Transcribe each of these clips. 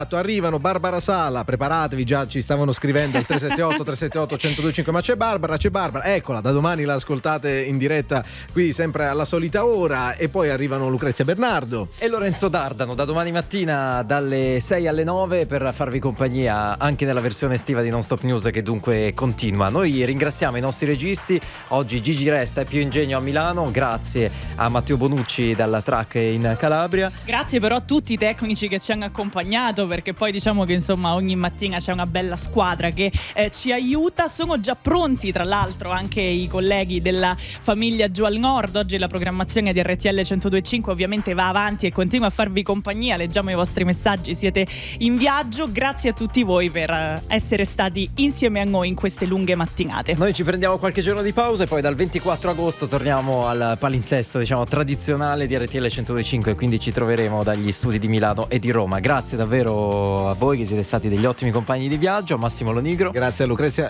Arrivano Barbara Sala, preparatevi, già ci stavano scrivendo al 378-378-1025, ma c'è Barbara, eccola, da domani la ascoltate in diretta qui sempre alla solita ora. E poi arrivano Lucrezia Bernardo e Lorenzo Dardano da domani mattina dalle 6 alle 9 per farvi compagnia anche nella versione estiva di Non Stop News, che dunque continua. Noi ringraziamo i nostri registi, oggi Gigi Resta e Pio Ingegno a Milano, grazie a Matteo Bonucci dalla Track in Calabria, grazie però a tutti i tecnici che ci hanno accompagnato, perché poi diciamo che insomma ogni mattina c'è una bella squadra che ci aiuta. Sono già pronti tra l'altro anche i colleghi della famiglia Giù al Nord. Oggi la programmazione di RTL 102.5 ovviamente va avanti e continua a farvi compagnia, leggiamo i vostri messaggi, siete in viaggio. Grazie a tutti voi per essere stati insieme a noi in queste lunghe mattinate. Noi ci prendiamo qualche giorno di pausa e poi dal 24 agosto torniamo al palinsesto, diciamo, tradizionale di RTL 102.5, quindi ci troveremo dagli studi di Milano e di Roma. Grazie davvero a voi che siete stati degli ottimi compagni di viaggio, a Massimo Lonigro, grazie a Lucrezia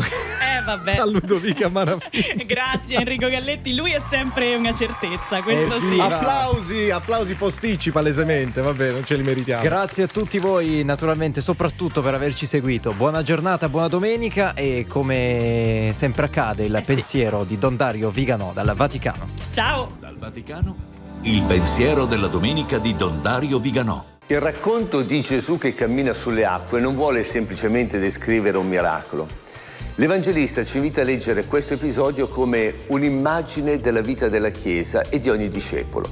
vabbè. a Ludovica Marafini, grazie a Enrico Galletti, lui è sempre una certezza, questo sì. Applausi posticci palesemente, vabbè, non ce li meritiamo. Grazie a tutti voi naturalmente, soprattutto per averci seguito. Buona giornata, buona domenica, e come sempre accade il pensiero di Don Dario Viganò dal Vaticano. Ciao. Dal Vaticano il pensiero della domenica di Don Dario Viganò. Il racconto di Gesù che cammina sulle acque non vuole semplicemente descrivere un miracolo. L'Evangelista ci invita a leggere questo episodio come un'immagine della vita della Chiesa e di ogni discepolo.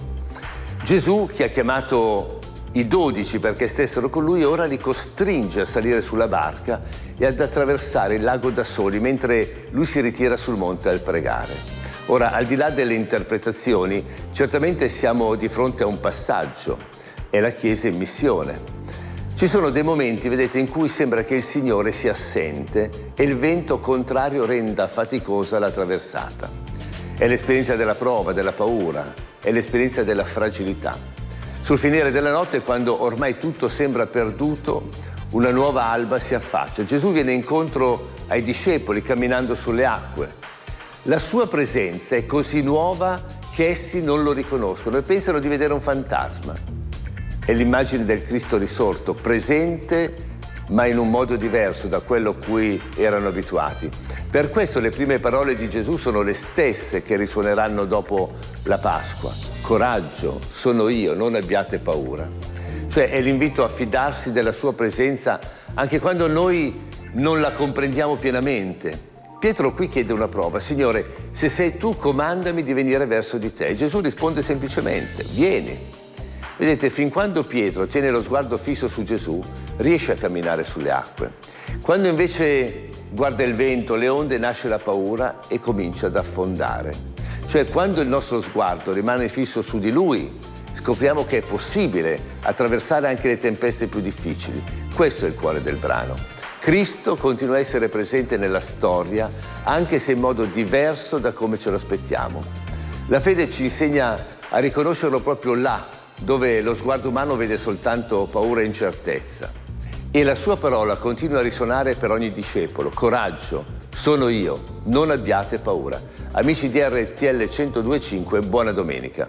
Gesù, che ha chiamato i 12 perché stessero con lui, ora li costringe a salire sulla barca e ad attraversare il lago da soli, mentre lui si ritira sul monte al pregare. Ora, al di là delle interpretazioni, certamente siamo di fronte a un passaggio. È la Chiesa in missione. Ci sono dei momenti, vedete, in cui sembra che il Signore sia assente e il vento contrario renda faticosa la traversata. È l'esperienza della prova, della paura, è l'esperienza della fragilità. Sul finire della notte, quando ormai tutto sembra perduto, una nuova alba si affaccia. Gesù viene incontro ai discepoli camminando sulle acque. La sua presenza è così nuova che essi non lo riconoscono e pensano di vedere un fantasma. È l'immagine del Cristo risorto, presente ma in un modo diverso da quello a cui erano abituati. Per questo le prime parole di Gesù sono le stesse che risuoneranno dopo la Pasqua. Coraggio, sono io, non abbiate paura. Cioè è l'invito a fidarsi della sua presenza anche quando noi non la comprendiamo pienamente. Pietro qui chiede una prova: Signore, se sei tu, comandami di venire verso di te. Gesù risponde semplicemente: vieni. Vedete, fin quando Pietro tiene lo sguardo fisso su Gesù, riesce a camminare sulle acque. Quando invece guarda il vento, le onde, nasce la paura e comincia ad affondare. Cioè, quando il nostro sguardo rimane fisso su di Lui, scopriamo che è possibile attraversare anche le tempeste più difficili. Questo è il cuore del brano. Cristo continua a essere presente nella storia, anche se in modo diverso da come ce lo aspettiamo. La fede ci insegna a riconoscerlo proprio là, dove lo sguardo umano vede soltanto paura e incertezza. E la sua parola continua a risuonare per ogni discepolo: coraggio, sono io, non abbiate paura. Amici di RTL 102.5, buona domenica.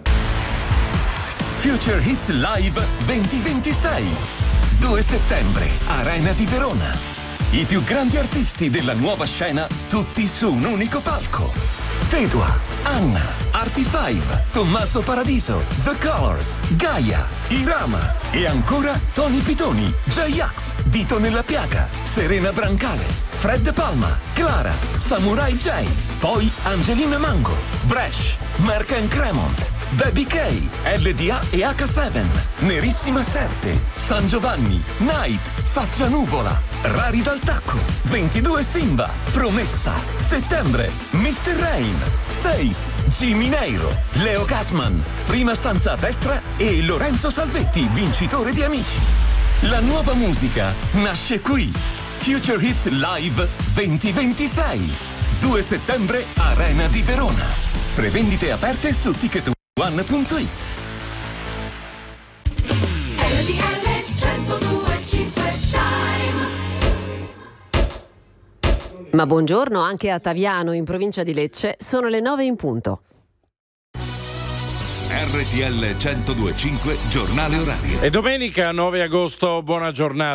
Future Hits Live 2026, 2 settembre, Arena di Verona. I più grandi artisti della nuova scena, tutti su un unico palco. Tedua, Anna, Artie5, Tommaso Paradiso, The Colors, Gaia, Irama e ancora Tony Pitoni, J-Ax, Dito nella Piaga, Serena Brancale, Fred Palma, Clara, Samurai J, poi Angelina Mango, Bresh, Mark Cremont, Baby K, LDA e H7, Nerissima Serpe, San Giovanni, Night, Faccia Nuvola, Rari dal Tacco, 22 Simba, Promessa, Settembre, Mr. Rain, Safe, Jimmy Neiro, Leo Gassman, Prima stanza a destra e Lorenzo Salvetti, vincitore di Amici. La nuova musica nasce qui. Future Hits Live 2026, 2 settembre, Arena di Verona. Prevendite aperte su ticket1.it. Ma buongiorno anche a Taviano, in provincia di Lecce, sono le 9 in punto. RTL 102.5 Giornale Orario. E domenica 9 agosto, buona giornata.